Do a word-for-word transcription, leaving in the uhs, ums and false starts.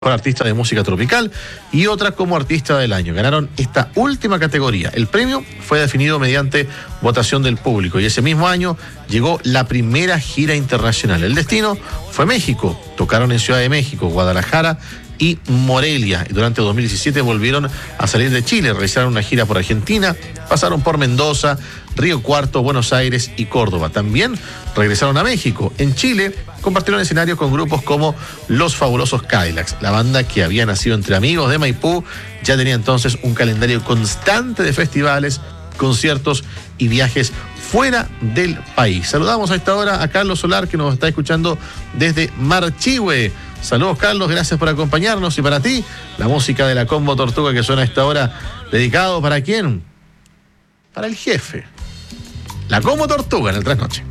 Mejor artista de música tropical y otra como artista del año. Ganaron esta última categoría. El premio fue definido mediante votación del público y ese mismo año llegó la primera gira internacional. El destino fue México. Tocaron en Ciudad de México, Guadalajara y Morelia. Y durante dos mil diecisiete volvieron a salir de Chile, realizaron una gira por Argentina, pasaron por Mendoza, Río Cuarto, Buenos Aires y Córdoba. También regresaron a México. En Chile compartieron escenario con grupos como Los Fabulosos Cadillacs. La banda, que había nacido entre amigos de Maipú, ya tenía entonces un calendario constante de festivales, conciertos y viajes fuera del país. Saludamos a esta hora a Carlos Solar, que nos está escuchando desde Marchihue. Saludos, Carlos, gracias por acompañarnos. Y para ti, la música de la Combo Tortuga que suena a esta hora, dedicado ¿para quién? Para el jefe. La Combo Tortuga en el Trasnoche.